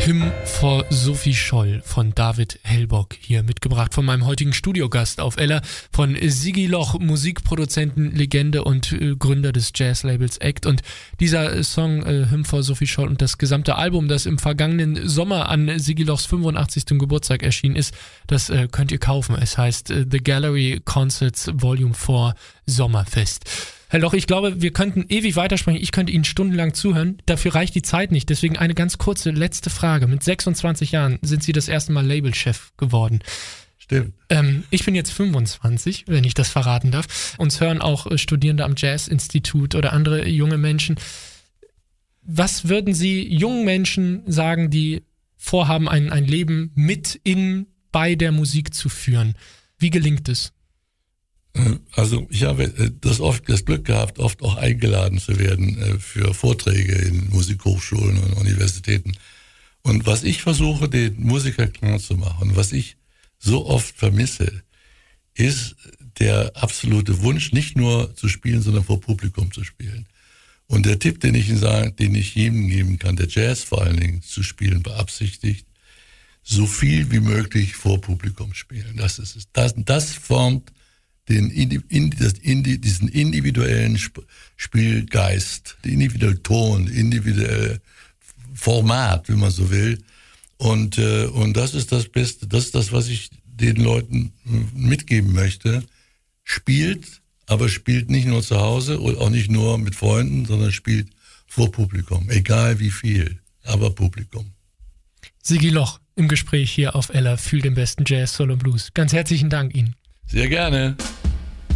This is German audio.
Hymn vor Sophie Scholl von David Hellbock, hier mitgebracht von meinem heutigen Studiogast auf Ella, von Sigi Loch, Musikproduzenten, Legende und Gründer des Jazzlabels ACT. Und dieser Song Hymn vor Sophie Scholl und das gesamte Album, das im vergangenen Sommer an Sigi Lochs 85. Geburtstag erschienen ist, das könnt ihr kaufen. Es heißt The Gallery Concerts Volume 4 Sommerfest. Herr Loch, ich glaube, wir könnten ewig weitersprechen. Ich könnte Ihnen stundenlang zuhören. Dafür reicht die Zeit nicht. Deswegen eine ganz kurze letzte Frage. Mit 26 Jahren sind Sie das erste Mal Labelchef geworden. Stimmt. Ich bin jetzt 25, wenn ich das verraten darf. Uns hören auch Studierende am Jazz-Institut oder andere junge Menschen. Was würden Sie jungen Menschen sagen, die vorhaben, ein Leben bei der Musik zu führen? Wie gelingt es? Also ich habe das Glück gehabt, oft auch eingeladen zu werden für Vorträge in Musikhochschulen und Universitäten. Und was ich versuche, den Musikern klar zu machen, was ich so oft vermisse, ist der absolute Wunsch, nicht nur zu spielen, sondern vor Publikum zu spielen. Und der Tipp, den ich jedem geben kann, der Jazz vor allen Dingen zu spielen beabsichtigt, so viel wie möglich vor Publikum spielen. Das formt diesen individuellen Spielgeist, den individuellen Ton, individuelle Format, wenn man so will. Und das ist das Beste, das ist das, was ich den Leuten mitgeben möchte. Spielt, aber spielt nicht nur zu Hause und auch nicht nur mit Freunden, sondern spielt vor Publikum. Egal wie viel, aber Publikum. Sigi Loch im Gespräch hier auf Ella, Fühl den besten Jazz, Soul und Blues. Ganz herzlichen Dank Ihnen. Sehr gerne.